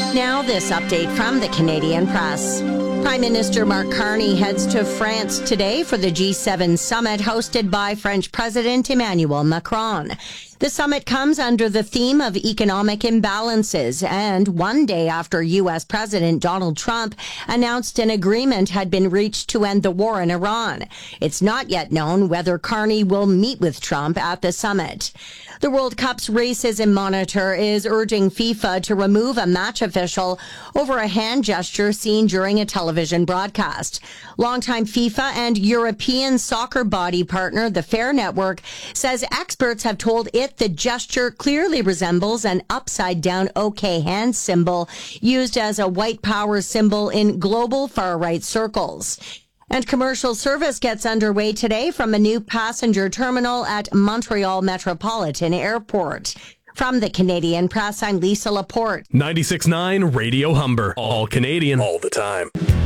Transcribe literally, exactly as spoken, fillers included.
Now, this update from the Canadian Press. Prime Minister Mark Carney heads to France today for the G seven summit hosted by French President Emmanuel Macron. The summit comes under the theme of economic imbalances and one day after U S. President Donald Trump announced an agreement had been reached to end the war in Iran. It's not yet known whether Carney will meet with Trump at the summit. The World Cup's racism monitor is urging FIFA to remove a match official over a hand gesture seen during a television broadcast. Longtime FIFA and European soccer body partner, the Fair Network, says experts have told it the gesture clearly resembles an upside-down OK hand symbol used as a white power symbol in global far-right circles. And commercial service gets underway today from a new passenger terminal at Montreal Metropolitan Airport. From the Canadian Press, I'm Lisa Laporte. ninety-six point nine Radio Humber. All Canadian. All the time.